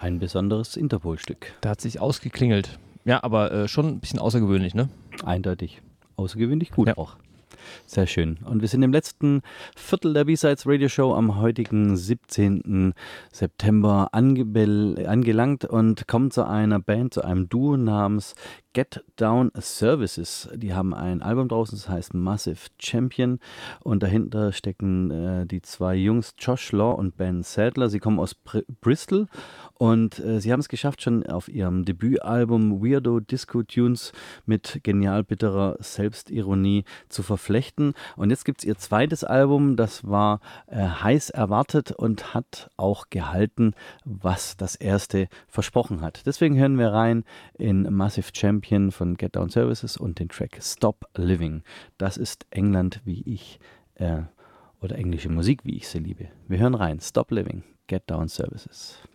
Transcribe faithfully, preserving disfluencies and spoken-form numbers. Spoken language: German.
Ein besonderes Interpol-Stück. Da hat sich ausgeklingelt. Ja, aber äh, schon ein bisschen außergewöhnlich, ne? Eindeutig. Außergewöhnlich gut Ja. auch. Sehr schön. Und wir sind im letzten Viertel der B-Sides Radio Show am heutigen siebzehnten September angebel- angelangt und kommen zu einer Band, zu einem Duo namens Get Down Services. Die haben ein Album draußen, das heißt Massive Champion, und dahinter stecken äh, die zwei Jungs Josh Law und Ben Sadler. Sie kommen aus Br- Bristol und äh, sie haben es geschafft, schon auf ihrem Debütalbum Weirdo Disco Tunes mit genial bitterer Selbstironie zu verflechten. Und jetzt gibt es ihr zweites Album, das war äh, heiß erwartet und hat auch gehalten, was das erste versprochen hat. Deswegen hören wir rein in Massive Champion von Get Down Services und den Track Stop Living. Das ist England, wie ich, äh, oder englische Musik, wie ich sie liebe. Wir hören rein. Stop Living, Get Down Services.